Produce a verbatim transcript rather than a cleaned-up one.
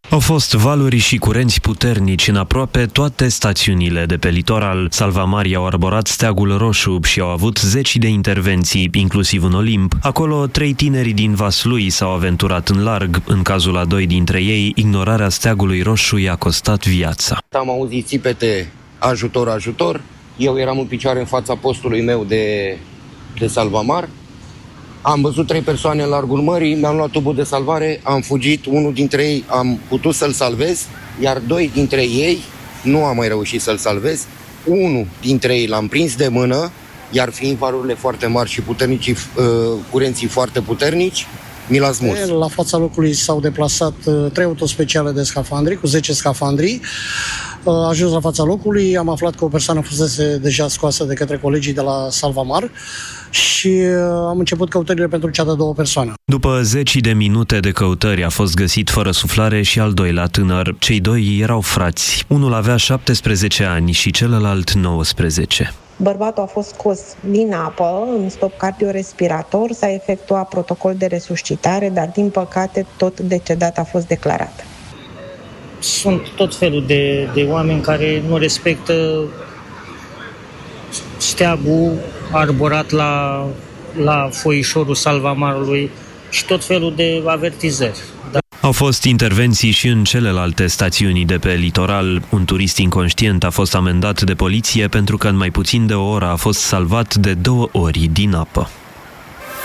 Au fost valuri și curenți puternici în aproape toate stațiunile de pe litoral. Salvamarii au arborat steagul roșu și au avut zeci de intervenții, inclusiv în Olimp. Acolo, trei tineri din Vaslui s-au aventurat în larg. În cazul a doi dintre ei, ignorarea steagului roșu i-a costat viața. Am auzit țipete, ajutor, ajutor. Eu eram în picioare în fața postului meu de, de salvamar. Am văzut trei persoane în largul mării, mi-am luat tubul de salvare, am fugit, unul dintre ei am putut să-l salvez, iar doi dintre ei nu am mai reușit să-l salvez. Unul dintre ei l-am prins de mână, iar fiind valurile foarte mari și puternici, uh, curenții foarte puternici, mi l-a smuls. La fața locului s-au deplasat uh, trei autospeciale de scafandri, cu zece scafandri. Uh, ajuns la fața locului, am aflat că o persoană fusese deja scoasă de către colegii de la Salvamar și uh, am început căutările pentru cea de-a doua persoană. După zeci de minute de căutări a fost găsit fără suflare și al doilea tânăr. Cei doi erau frați. Unul avea șaptesprezece ani și celălalt nouăsprezece. Bărbatul a fost scos din apă în stop cardiorespirator, s-a efectuat protocol de resuscitare, dar din păcate tot decedat a fost declarat. Sunt tot felul de, de oameni care nu respectă steagul arborat la, la foișorul salvamarului și tot felul de avertizări. Da. Au fost intervenții și în celelalte stațiuni de pe litoral. Un turist inconștient a fost amendat de poliție pentru că în mai puțin de o oră a fost salvat de două ori din apă.